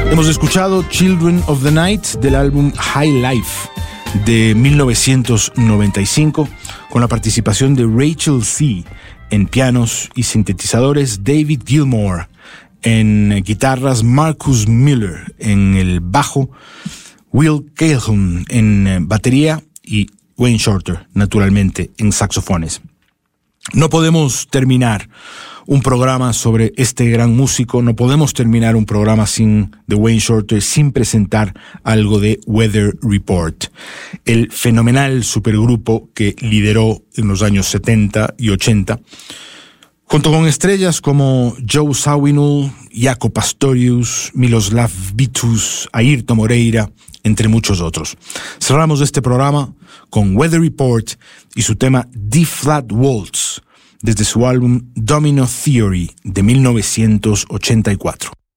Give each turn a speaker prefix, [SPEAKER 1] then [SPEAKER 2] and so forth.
[SPEAKER 1] Hemos escuchado Children of the Night del álbum High Life de 1995 con la participación de Rachel C. en pianos y sintetizadores, David Gilmour en guitarras, Marcus Miller en el bajo, Will Calhoun en batería y Wayne Shorter, naturalmente, en saxofones. No podemos terminar un programa sobre este gran músico, no podemos terminar un programa de Wayne Shorter sin presentar algo de Weather Report, el fenomenal supergrupo que lideró en los años 70 y 80, junto con estrellas como Joe Zawinul, Jaco Pastorius, Miroslav Vitous, Airto Moreira, entre muchos otros. Cerramos este programa con Weather Report y su tema D-Flat Waltz, desde su álbum Domino Theory de 1984.